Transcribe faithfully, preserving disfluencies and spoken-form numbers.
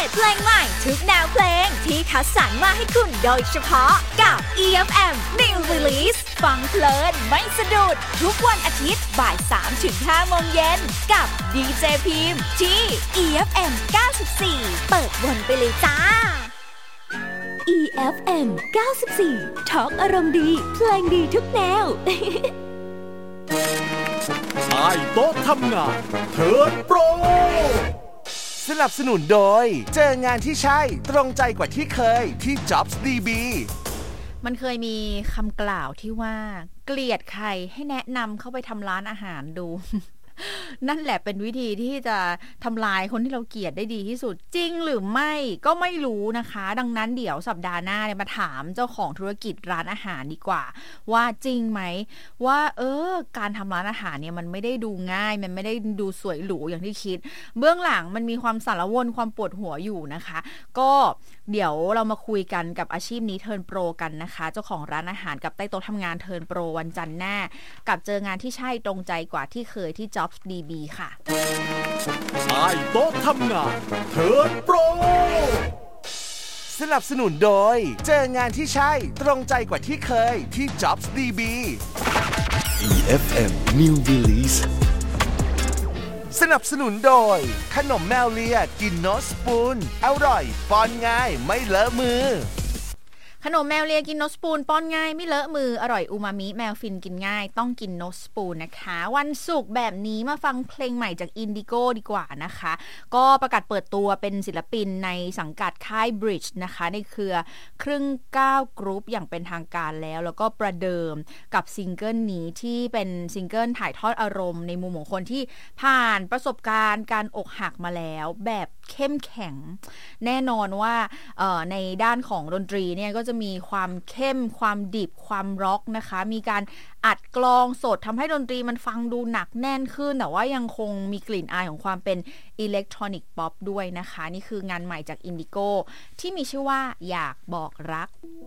เพลงใหม่ทุกแนวเพลงที่คัดสรรมาให้คุณโดยเฉพาะกับ อี เอฟ เอ็ม New Release ฟังเพลินไม่สะดุดทุกวันอาทิตย์บ่าย สามถึงห้า โมงเย็นกับดีเจพิมพ์ที่ อี เอฟ เอ็ม เก้าสิบสี่เปิดวนไปเลยจ้า อี เอฟ เอ็ม เก้าสิบสี่ทอล์กอารมณ์ดีเพลงดีทุกแนวใต้โต๊ะทำงานเทิร์นโปรสนับสนุนโดยเจองานที่ใช่ตรงใจกว่าที่เคยที่ Jobs ดี บีมันเคยมีคำกล่าวที่ว่าเกลียดใครให้แนะนำเข้าไปทำร้านอาหารดู นั่นแหละเป็นวิธีที่จะทำลายคนที่เราเกลียดได้ดีที่สุดจริงหรือไม่ก็ไม่รู้นะคะดังนั้นเดี๋ยวสัปดาห์หน้าเนี่ยมาถามเจ้าของธุรกิจร้านอาหารดีกว่าว่าจริงไหมว่าเออการทำร้านอาหารเนี่ยมันไม่ได้ดูง่ายมันไม่ได้ดูสวยหรูอย่างที่คิดเบื้องหลังมันมีความสารวนความปวดหัวอยู่นะคะก็เดี๋ยวเรามาคุยกันกับอาชีพนี้เทิร์นโปรกันนะคะเจ้าของร้านอาหารกับใต้โต๊ะทำงานเทิร์นโปรวันจันทร์หน้ากับเจองานที่ใช่ตรงใจกว่าที่เคยที่ Jobs ดี บี ค่ะใต้โต๊ะทำงานเทิร์นโปรสนับสนุนโดยเจองานที่ใช่ตรงใจกว่าที่เคยที่ Jobs ดี บีอี เอฟ เอ็ม New Release สนับสนุนโดยขนมแมวเลียกินโนสปูนอร่อยป้อนง่ายไม่เลอะมือขนมแมวเลียกินโนสปูนป้อนง่ายไม่เลอะมืออร่อยอูมามิแมวฟินกินง่ายต้องกินโนสปูนนะคะวันศุกร์แบบนี้มาฟังเพลงใหม่จากอินดิโก้ดีกว่านะคะก็ประกาศเปิดตัวเป็นศิลปินในสังกัดค่าย Bridge นะคะในเครือครึ่งก้าวกรุ๊ปอย่างเป็นทางการแล้วแล้วก็ประเดิมกับซิงเกิลนี้ที่เป็นซิงเกิลถ่ายทอดอารมณ์ในมุมของคนที่ผ่านประสบการณ์การอกหักมาแล้วแบบเข้มแข็งแน่นอนว่าในด้านของดนตรีเนี่ยก็จะมีความเข้มความดิบความร็อกนะคะมีการอัดกลองสดทำให้ดนตรีมันฟังดูหนักแน่นขึ้นแต่ว่ายังคงมีกลิ่นอายของความเป็นอิเล็กทรอนิกส์ป๊อปด้วยนะคะนี่คืองานใหม่จากอินดิโก้ที่มีชื่อว่าอยากบอกรัก